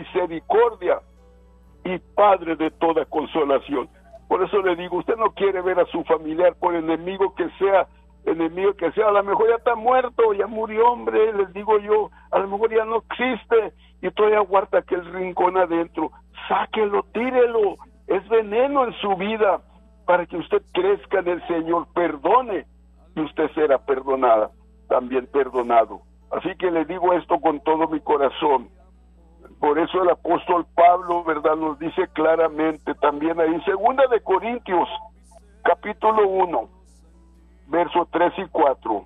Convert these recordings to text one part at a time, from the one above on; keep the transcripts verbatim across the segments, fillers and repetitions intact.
misericordia y Padre de toda consolación. Por eso le digo, usted no quiere ver a su familiar, por enemigo que sea, enemigo que sea, a lo mejor ya está muerto, ya murió, hombre, les digo yo, a lo mejor ya no existe, y todavía guarda aquel rincón adentro. Sáquelo, tírelo, es veneno en su vida, para que usted crezca en el Señor, perdone, y usted será perdonada, también perdonado. Así que le digo esto con todo mi corazón. Por eso el apóstol Pablo, ¿verdad?, nos dice claramente también ahí, segunda de Corintios, capítulo uno, versos tres y cuatro.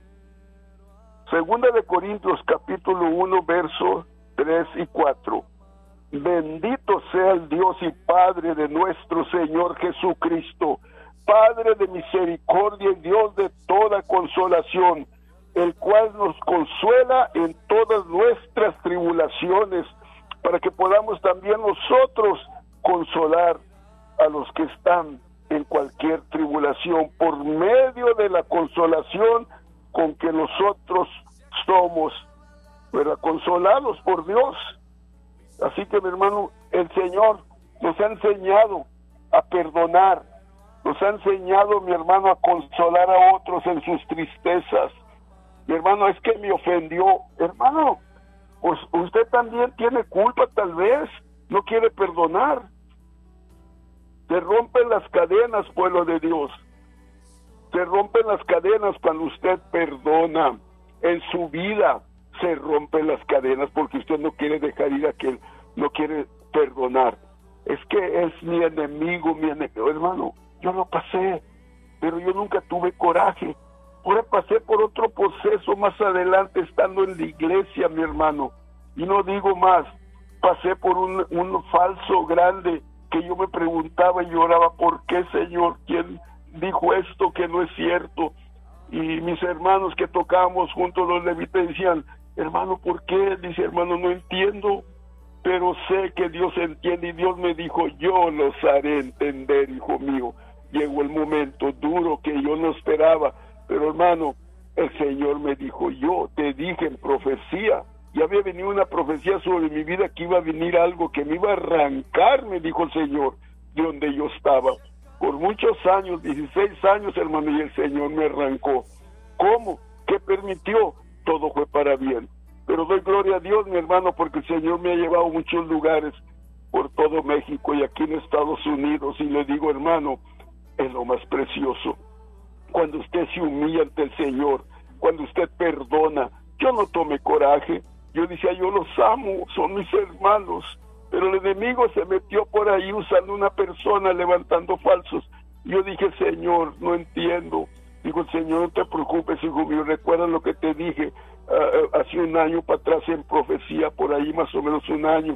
Segunda de Corintios, capítulo uno, versos tres y cuatro. Bendito sea el Dios y Padre de nuestro Señor Jesucristo, Padre de misericordia y Dios de toda consolación, el cual nos consuela en todas nuestras tribulaciones, para que podamos también nosotros consolar a los que están en cualquier tribulación, por medio de la consolación con que nosotros somos, ¿verdad?, consolados por Dios. Así que, mi hermano, el Señor nos ha enseñado a perdonar, nos ha enseñado, mi hermano, a consolar a otros en sus tristezas. Mi hermano, es que me ofendió. Hermano, pues usted también tiene culpa, tal vez, no quiere perdonar. Se rompen las cadenas, pueblo de Dios. Se rompen las cadenas cuando usted perdona. En su vida se rompen las cadenas porque usted no quiere dejar ir a aquel, no quiere perdonar. Es que es mi enemigo, mi enemigo. Hermano, yo lo pasé, pero yo nunca tuve coraje. Ahora pasé por otro proceso más adelante, estando en la iglesia, mi hermano, y no digo más, pasé por un, un falso grande, que yo me preguntaba y lloraba, ¿por qué, Señor? ¿Quién dijo esto que no es cierto? Y mis hermanos que tocábamos juntos, los levitas, decían, hermano, ¿por qué? Dice, hermano, no entiendo, pero sé que Dios entiende, y Dios me dijo, yo los haré entender, hijo mío. Llegó el momento duro que yo no esperaba, pero hermano, el Señor me dijo, yo te dije en profecía, ya había venido una profecía sobre mi vida, que iba a venir algo que me iba a arrancar, me dijo el Señor, de donde yo estaba. Por muchos años, dieciséis años, hermano, y el Señor me arrancó. ¿Cómo? ¿Qué permitió? Todo fue para bien. Pero doy gloria a Dios, mi hermano, porque el Señor me ha llevado a muchos lugares por todo México y aquí en Estados Unidos, y le digo, hermano, es lo más precioso. Cuando usted se humilla ante el Señor, cuando usted perdona, yo no tomé coraje, yo decía, yo los amo, son mis hermanos, pero el enemigo se metió por ahí usando una persona, levantando falsos. Yo dije, Señor, no entiendo. Digo, Señor, no te preocupes, hijo mío, recuerda lo que te dije uh, hace un año para atrás en profecía, por ahí más o menos un año.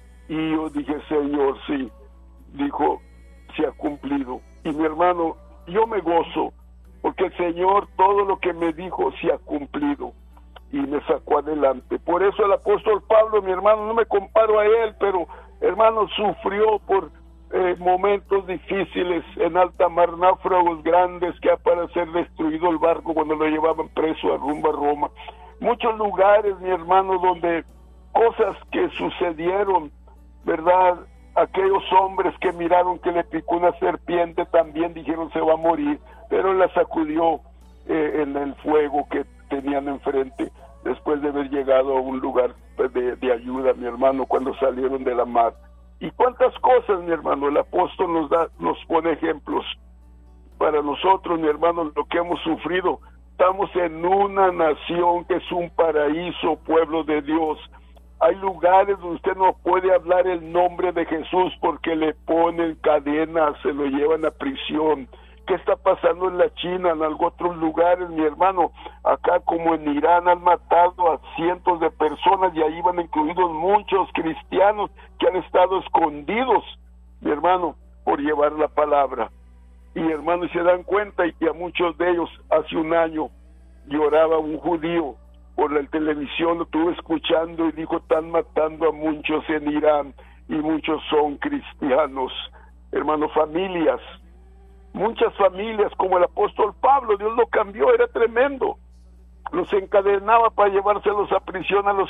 Y yo dije, Señor, sí. Dijo, se ha cumplido. Y mi hermano, yo me gozo, porque el Señor todo lo que me dijo se ha cumplido y me sacó adelante. Por eso el apóstol Pablo, mi hermano, no me comparo a él, pero hermano, sufrió por eh, momentos difíciles en alta mar, náufragos grandes que para ser destruido el barco cuando lo llevaban preso a rumbo a Roma. Muchos lugares, mi hermano, donde cosas que sucedieron, ¿verdad? Aquellos hombres que miraron que le picó una serpiente también dijeron se va a morir, pero la sacudió eh, en el fuego que tenían enfrente, después de haber llegado a un lugar de, de ayuda, mi hermano, cuando salieron de la mar. Y cuántas cosas, mi hermano, el apóstol nos da, nos pone ejemplos para nosotros, mi hermano, lo que hemos sufrido. Estamos en una nación que es un paraíso, pueblo de Dios. Hay lugares donde usted no puede hablar el nombre de Jesús porque le ponen cadenas, se lo llevan a prisión. ¿Qué está pasando en la China, en algunos otros lugares, mi hermano? Acá como en Irán han matado a cientos de personas y ahí van incluidos muchos cristianos que han estado escondidos, mi hermano, por llevar la palabra. Y hermano, y se dan cuenta y que a muchos de ellos hace un año lloraba un judío por la televisión, lo estuve escuchando y dijo, están matando a muchos en Irán y muchos son cristianos. Hermano, familias, muchas familias, como el apóstol Pablo, Dios lo cambió, era tremendo. Los encadenaba para llevárselos a prisión a los